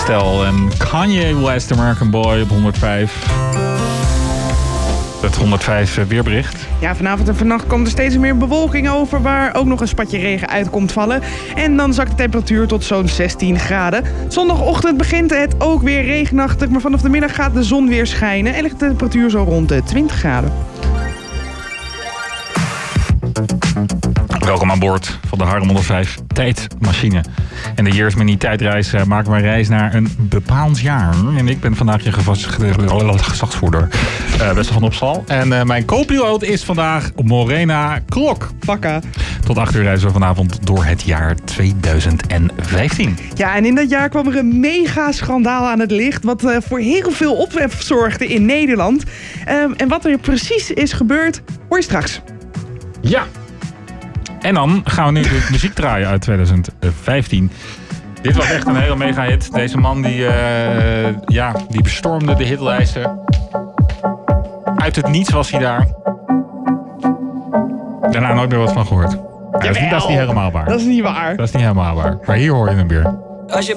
Estelle en Kanye West, American Boy op 105. Het 105 weerbericht. Ja, vanavond en vannacht komt er steeds meer bewolking over, waar ook nog een spatje regen uit komt vallen. En dan zakt de temperatuur tot zo'n 16 graden. Zondagochtend begint het ook weer regenachtig, maar vanaf de middag gaat de zon weer schijnen en ligt de temperatuur zo rond de 20 graden. Welkom aan boord van de Harlem 105 tijdmachine. En de Years Mini tijdreis maken we een reis naar een bepaald jaar. En ik ben vandaag je gezachtsvoerder, Wessel van Opstal. En mijn co-piloot is vandaag Morena Klok. Pakka. Tot 8 uur reizen we vanavond door het jaar 2015. Ja, en in dat jaar kwam er een mega schandaal aan het licht, wat voor heel veel ophef zorgde in Nederland. En wat er precies is gebeurd, hoor je straks. Ja. En dan gaan we nu de muziek draaien uit 2015. Dit was echt een hele mega hit. Deze man die bestormde de hitlijsten. Uit het niets was hij daar. Daarna nooit meer wat van gehoord. Dat is niet helemaal waar. Dat is niet waar. Dat is niet helemaal waar. Maar hier hoor je hem weer. Als je